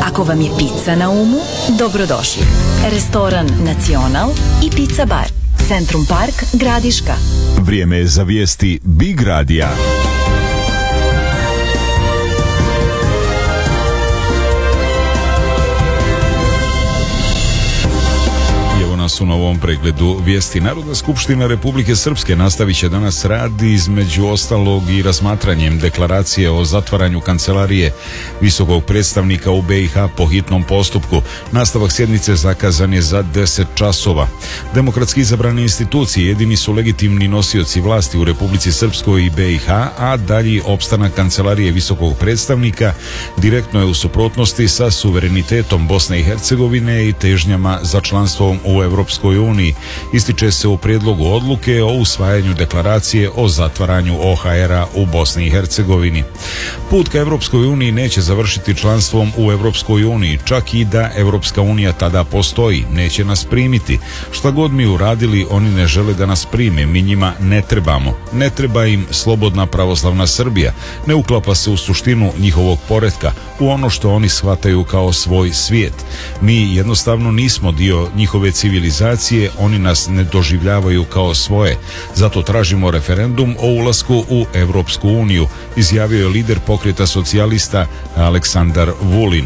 Ako vam je pizza na umu, dobrodošli. Restoran Nacional i Pizza Bar. Centrum Park, Gradiška. Vrijeme je za vijesti Big Radija. U novom pregledu vijesti. Narodna skupština Republike Srpske nastavit će danas rad između ostalog i razmatranjem deklaracije o zatvaranju kancelarije visokog predstavnika u BiH po hitnom postupku. Nastavak sjednice zakazan je za 10 časova. Demokratski izabrane institucije jedini su legitimni nosioci vlasti u Republici Srpskoj i BiH, a dalji opstanak kancelarije visokog predstavnika direktno je u suprotnosti sa suverenitetom Bosne i Hercegovine i težnjama za članstvom u Europskoj uniji. Ističe se u prijedlogu odluke o usvajanju deklaracije o zatvaranju OHR-a u Bosni i Hercegovini. Put ka Europskoj uniji neće završiti članstvom u Europskoj uniji, čak i da Europska unija tada postoji, neće nas primiti. Šta god mi uradili, oni ne žele da nas prime, mi njima ne trebamo. Ne treba im slobodna pravoslavna Srbija, ne uklapa se u suštinu njihovog poretka, u ono što oni shvataju kao svoj svijet. Mi jednostavno nismo dio njihove civilizacije, oni nas ne doživljavaju kao svoje. Zato tražimo referendum o ulasku u Europsku uniju, izjavio je lider pokreta socijalista Aleksandar Vulin.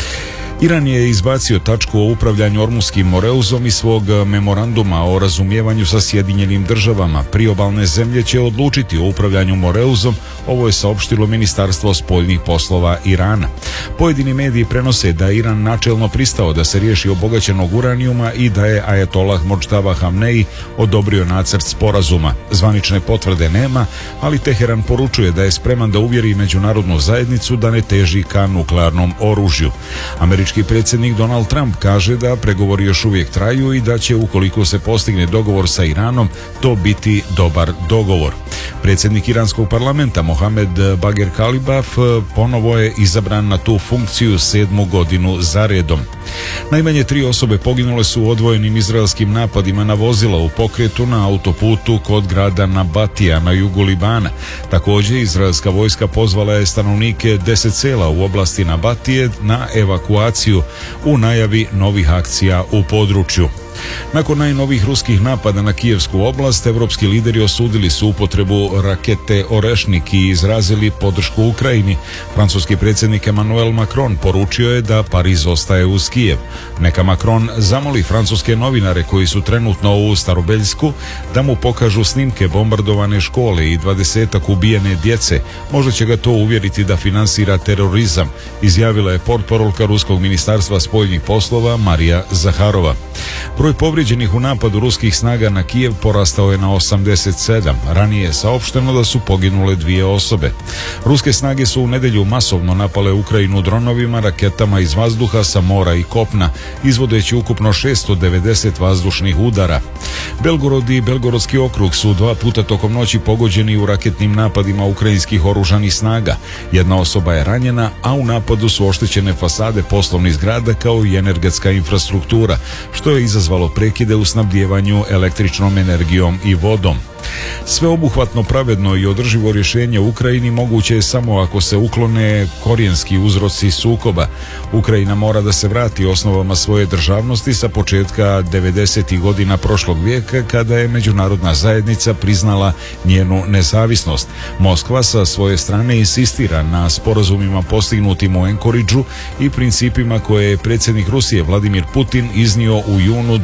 Iran je izbacio tačku o upravljanju Ormuškim moreuzom iz svog memoranduma o razumijevanju sa Sjedinjenim državama. Priobalne zemlje će odlučiti o upravljanju moreuzom, ovo je saopštilo Ministarstvo spoljnih poslova Irana. Pojedini mediji prenose da je Iran načelno pristao da se riješi obogaćenog uranijuma i da je Ajatolah Modžtaba Hamneji odobrio nacrt sporazuma. Zvanične potvrde nema, ali Teheran poručuje da je spreman da uvjeri međunarodnu zajednicu da ne teži ka nuklearnom oružju. Američki predsjednik Donald Trump kaže da pregovori još uvijek traju i da će, ukoliko se postigne dogovor sa Iranom, to biti dobar dogovor. Predsjednik iranskog parlamenta Mohamed Bagher Kalibaf ponovo je izabran na tu funkciju 7. godinu za redom. Najmanje 3 osobe poginule su u odvojenim izraelskim napadima na vozila u pokretu na autoputu kod grada Nabatija na jugu Libana. Također, izraelska vojska pozvala je stanovnike 10 sela u oblasti Nabatije na evakuaciju u najavi novih akcija u području. Nakon najnovijih ruskih napada na Kijevsku oblast, evropski lideri osudili su upotrebu rakete Orešnik i izrazili podršku Ukrajini. Francuski predsjednik Emmanuel Macron poručio je da Pariz ostaje uz Kijev. Neka Macron zamoli francuske novinare koji su trenutno u Starobeljsku da mu pokažu snimke bombardovane škole i 20 ubijene djece. Možda će ga to uvjeriti da finansira terorizam, izjavila je portparolka Ruskog ministarstva spoljnih poslova Marija Zaharova. Broj povrijeđenih u napadu ruskih snaga na Kijev porastao je na 87. Ranije je saopšteno da su poginule 2 osobe. Ruske snage su u nedjelju masovno napale Ukrajinu dronovima, raketama iz vazduha, sa mora i kopna, izvodeći ukupno 690 vazdušnih udara. Belgorod i Belgorodski okrug su 2 puta tokom noći pogođeni u raketnim napadima ukrajinskih oružanih snaga. 1 osoba je ranjena, a u napadu su oštećene fasade poslovnih zgrada kao i energetska infrastruktura, što je izazvalo prekide u snabdijevanju električnom energijom i vodom. Sveobuhvatno, pravedno i održivo rješenje u Ukrajini moguće je samo ako se uklone korijenski uzroci sukoba. Ukrajina mora da se vrati osnovama svoje državnosti sa početka 90. godina prošlog vijeka, kada je međunarodna zajednica priznala njenu nezavisnost. Moskva sa svoje strane insistira na sporazumima postignutim u Anchorageu i principima koje je predsjednik Rusije Vladimir Putin iznio u junu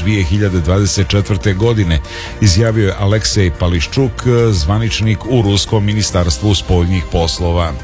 2024. godine, izjavio je Aleksej Pališčuk, zvaničnik u Ruskom ministarstvu spoljnih poslova.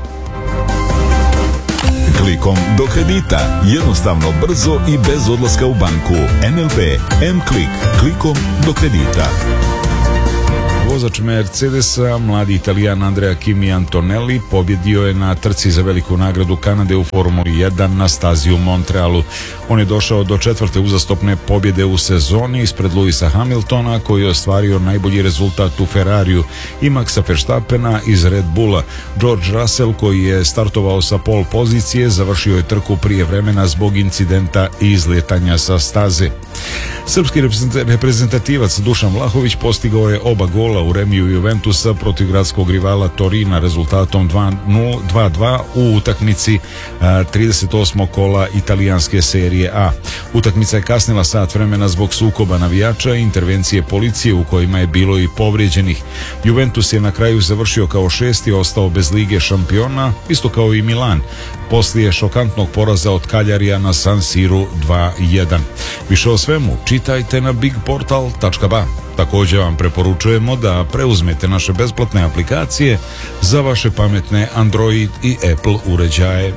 Klikom do kredita. Jednostavno, brzo i bez odlaska u banku. NLB M-Klik. Klikom do kredita. Vozač Mercedesa, mladi Italijan Andrea Kimi Antonelli, pobjedio je na trci za veliku nagradu Kanade u Formuli 1 na stazi u Montrealu. On je došao do 4. uzastopne pobjede u sezoni ispred Lewisa Hamiltona, koji je ostvario najbolji rezultat u Ferrariju, i Maxa Verstappena iz Red Bulla. George Russell, koji je startovao sa pol pozicije, završio je trku prije vremena zbog incidenta i izletanja sa staze. Srpski reprezentativac Dušan Vlahović postigao je oba gola u remiju Juventusa protiv gradskog rivala Torina rezultatom 2-2 u utakmici 38. kola italijanske serije A. Utakmica je kasnila sat vremena zbog sukoba navijača i intervencije policije u kojima je bilo i povrijeđenih. Juventus je na kraju završio kao šesti, ostao bez Lige šampiona, isto kao i Milan, poslije šokantnog poraza od Kaljarija na San Siru 2-1. Više o svemu čitajte na bigportal.ba. Također vam preporučujemo da preuzmete naše besplatne aplikacije za vaše pametne Android i Apple uređaje.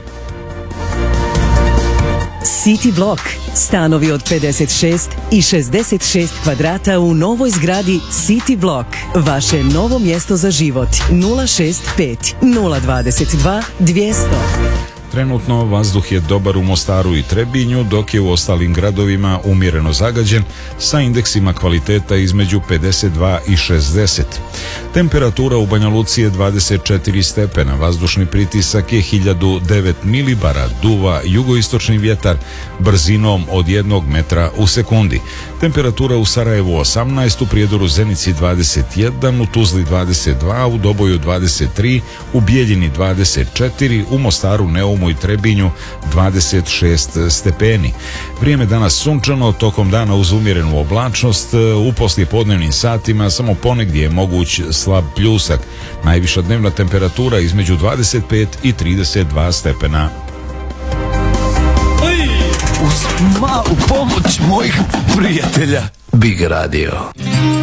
City Block. Stanovi od 56 i 66 kvadrata u novoj zgradi City Block. Vaše novo mjesto za život. 065 022 200. Trenutno vazduh je dobar u Mostaru i Trebinju, dok je u ostalim gradovima umjereno zagađen sa indeksima kvaliteta između 52 i 60. Temperatura u Banja Luci je 24 stepena, vazdušni pritisak je 1009 milibara, duva jugoistočni vjetar brzinom od 1 metra u sekundi. Temperatura u Sarajevu 18, u Prijedoru Zenici 21, u Tuzli 22, u Doboju 23, u Bijeljini 24, u Mostaru, Neumu i Trebinju 26 stepeni. Vrijeme danas sunčano, tokom dana uz umjerenu oblačnost, u poslijepodnevnim satima samo ponegdje je moguć slab pljusak. Najviša dnevna temperatura između 25 i 32 stepena. Uz malu pomoć mojih prijatelja Big Radio.